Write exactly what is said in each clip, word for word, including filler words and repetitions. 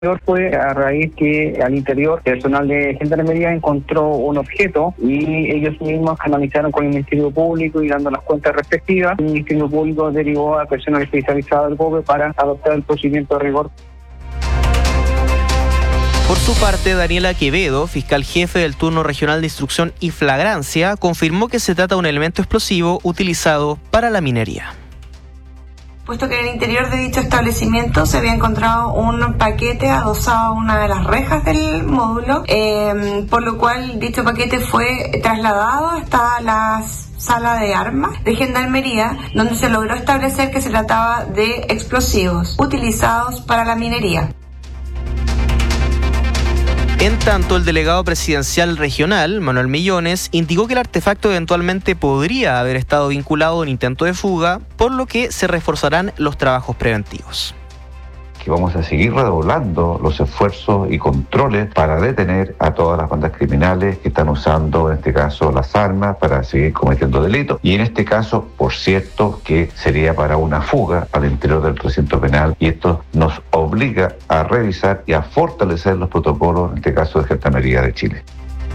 Fue a raíz que al interior personal de Gendarmería encontró un objeto y ellos mismos canalizaron con el Ministerio Público y dando las cuentas respectivas. El Ministerio Público derivó a personal especializado del G O P para adoptar el procedimiento de rigor. Por su parte, Daniela Quevedo, fiscal jefe del turno regional de instrucción y flagrancia, confirmó que se trata de un elemento explosivo utilizado para la minería. Puesto que en el interior de dicho establecimiento se había encontrado un paquete adosado a una de las rejas del módulo, eh, por lo cual dicho paquete fue trasladado hasta la sala de armas de Gendarmería, donde se logró establecer que se trataba de explosivos utilizados para la minería. En tanto, el delegado presidencial regional, Manuel Millones, indicó que el artefacto eventualmente podría haber estado vinculado a un intento de fuga, por lo que se reforzarán los trabajos preventivos. Que vamos a seguir redoblando los esfuerzos y controles para detener a todas las bandas criminales que están usando, en este caso, las armas para seguir cometiendo delitos. Y en este caso, por cierto, que sería para una fuga al interior del recinto penal. Y esto nos obliga a revisar y a fortalecer los protocolos, en este caso, de Gendarmería de Chile.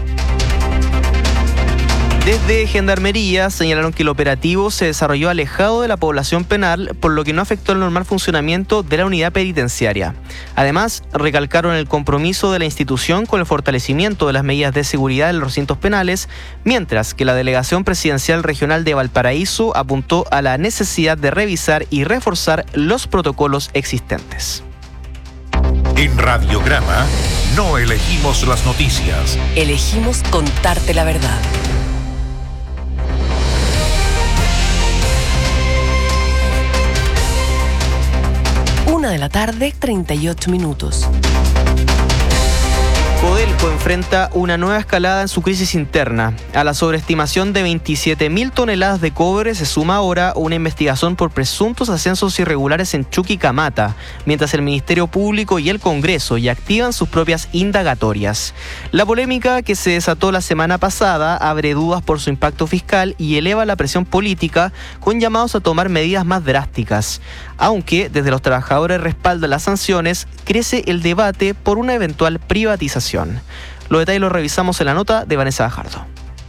Desde Gendarmería señalaron que el operativo se desarrolló alejado de la población penal, por lo que no afectó el normal funcionamiento de la unidad penitenciaria. Además, recalcaron el compromiso de la institución con el fortalecimiento de las medidas de seguridad en los recintos penales, mientras que la Delegación Presidencial Regional de Valparaíso apuntó a la necesidad de revisar y reforzar los protocolos existentes. En Radiograma no elegimos las noticias. Elegimos contarte la verdad. Una de la tarde, treinta y ocho minutos. Codelco enfrenta una nueva escalada en su crisis interna. A la sobreestimación de veintisiete mil toneladas de cobre se suma ahora una investigación por presuntos ascensos irregulares en Chuquicamata, mientras el Ministerio Público y el Congreso ya activan sus propias indagatorias. La polémica que se desató la semana pasada abre dudas por su impacto fiscal y eleva la presión política con llamados a tomar medidas más drásticas. Aunque desde los trabajadores respaldan las sanciones, crece el debate por una eventual privatización. Los detalles los revisamos en la nota de Vanessa Bajardo.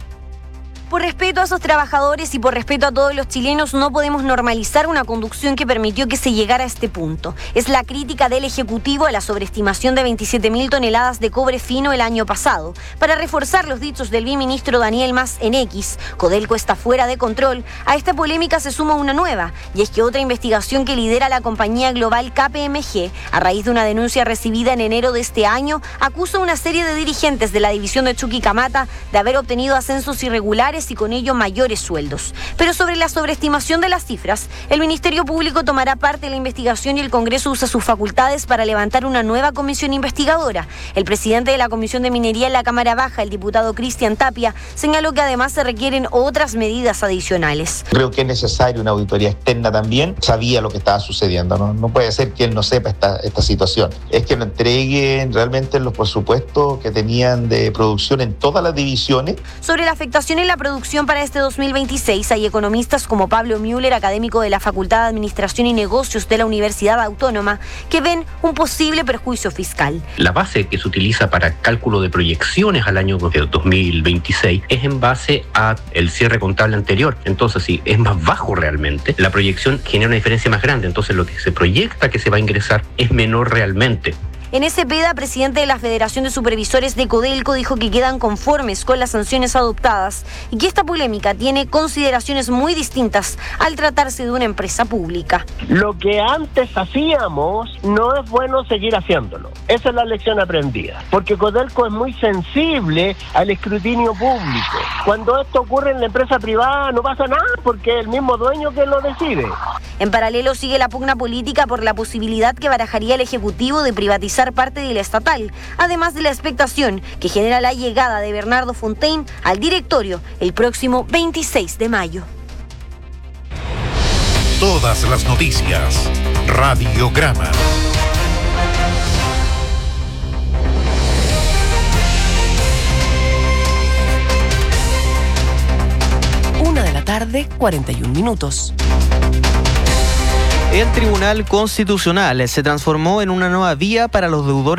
Por respeto a esos trabajadores y por respeto a todos los chilenos, no podemos normalizar una conducción que permitió que se llegara a este punto. Es la crítica del Ejecutivo a la sobreestimación de veintisiete mil toneladas de cobre fino el año pasado. Para reforzar los dichos del biministro Daniel Mas en X, Codelco está fuera de control. A esta polémica se suma una nueva, y es que otra investigación que lidera la compañía global K P M G, a raíz de una denuncia recibida en enero de este año, acusa a una serie de dirigentes de la división de Chuquicamata de haber obtenido ascensos irregulares y con ello mayores sueldos. Pero sobre la sobreestimación de las cifras, el Ministerio Público tomará parte de la investigación y el Congreso usa sus facultades para levantar una nueva comisión investigadora. El presidente de la Comisión de Minería en la Cámara Baja, el diputado Cristian Tapia, señaló que además se requieren otras medidas adicionales. Creo que es necesaria una auditoría externa también. Sabía lo que estaba sucediendo, ¿no? No puede ser que él no sepa esta, esta situación. Es que nos entreguen realmente los presupuestos que tenían de producción en todas las divisiones. Sobre la afectación en la producción para este dos mil veintiséis, hay economistas como Pablo Müller, académico de la Facultad de Administración y Negocios de la Universidad Autónoma, que ven un posible perjuicio fiscal. La base que se utiliza para cálculo de proyecciones al año dos mil veintiséis es en base a el cierre contable anterior. Entonces, si es más bajo realmente, la proyección genera una diferencia más grande. Entonces, lo que se proyecta que se va a ingresar es menor realmente. En Cepeda, presidente de la Federación de Supervisores de Codelco, dijo que quedan conformes con las sanciones adoptadas y que esta polémica tiene consideraciones muy distintas al tratarse de una empresa pública. Lo que antes hacíamos no es bueno seguir haciéndolo. Esa es la lección aprendida, porque Codelco es muy sensible al escrutinio público. Cuando esto ocurre en la empresa privada no pasa nada porque es el mismo dueño que lo decide. En paralelo sigue la pugna política por la posibilidad que barajaría el Ejecutivo de privatizar parte de la estatal, además de la expectación que genera la llegada de Bernardo Fontaine al directorio el próximo veintiséis de mayo. Todas las noticias. Radiograma. Una de la tarde, cuarenta y un minutos. El Tribunal Constitucional se transformó en una nueva vía para los deudores